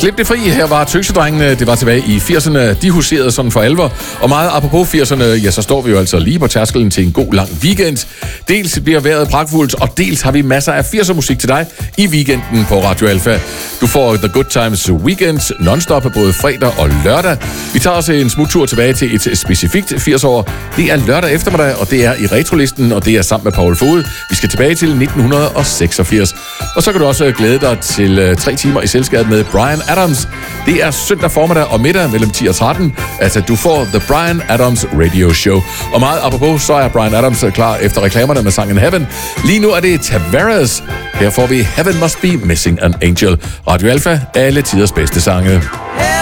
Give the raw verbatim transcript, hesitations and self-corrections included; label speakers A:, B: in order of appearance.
A: Slip det fri. Her var Tøsedrengene. Det var tilbage i firserne. De huserede sådan for alvor. Og meget apropos firserne, ja, så står vi jo altså lige på tærskelen til en god lang weekend. Dels bliver vejret pragtfuldt, og dels har vi masser af firser musik til dig i weekenden på Radio Alpha. Du får The Good Times Weekend non-stop både fredag og lørdag. Vi tager også en smuttur tilbage til et specifikt firs-år. Det er lørdag eftermiddag, og det er i retrolisten, og det er sammen med Paul Fod. Vi skal tilbage til nitten seksogfirs. Og så kan du også glæde dig til uh, tre timer i selskab med Bryan Adams. Det er søndag formiddag og middag mellem ti og tretten. Altså, du får The Bryan Adams Radio Show. Og meget apropos, så er Bryan Adams klar efter reklamerne med sangen Heaven. Lige nu er det Tavares. Her får vi Heaven Must Be Missing an Angel. Radio Alpha, alle tiders bedste sange.